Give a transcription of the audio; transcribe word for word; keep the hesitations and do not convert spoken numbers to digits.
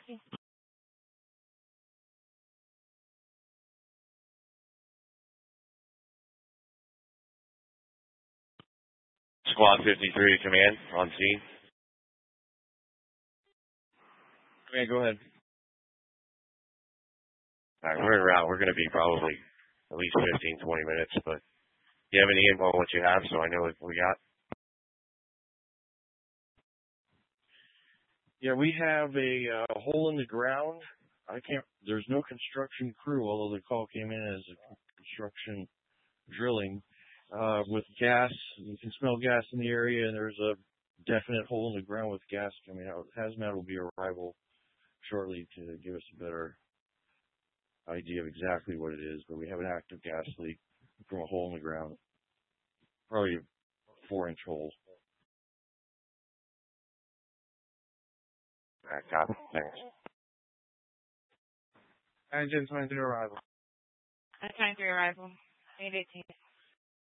you. Squad fifty-three to command, on scene. Command, go ahead. All right, we're en route. We're going to be probably at least fifteen, twenty minutes, but do you have any info on what you have so I know what we got? Yeah, we have a uh, hole in the ground. I can't, there's no construction crew, although the call came in as a construction drilling, uh, with gas. You can smell gas in the area, and there's a definite hole in the ground with gas coming out. Hazmat will be arrival shortly to give us a better idea of exactly what it is, but we have an active gas leak from a hole in the ground, probably a four-inch hole. All right, copy. Thanks. Engine twenty-three arrival. I'm trying to arrival. eight eighteen.